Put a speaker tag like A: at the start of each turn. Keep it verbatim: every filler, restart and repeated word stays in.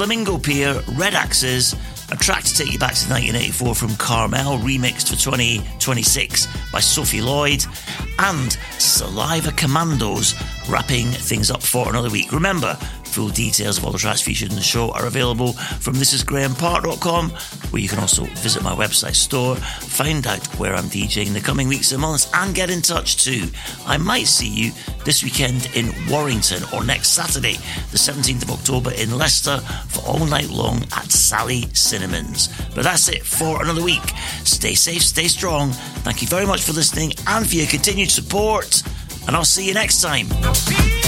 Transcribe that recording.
A: Flamingo Pier, Red Axes, a track to take you back to nineteen eighty-four from Carmel, remixed for twenty twenty-six by Sophie Lloyd, and Saliva Commandos wrapping things up for another week. Remember, full details of all the tracks featured in the show are available from this is graham park dot com, where you can also visit my website store, find out where I'm DJing in the coming weeks and months, and get in touch too. I might see you this weekend in Warrington, or next Saturday, the seventeenth of October in Leicester, for all night long at Sally Cinnamons. But that's it for another week. Stay safe, stay strong. Thank you very much for listening and for your continued support, and I'll see you next time.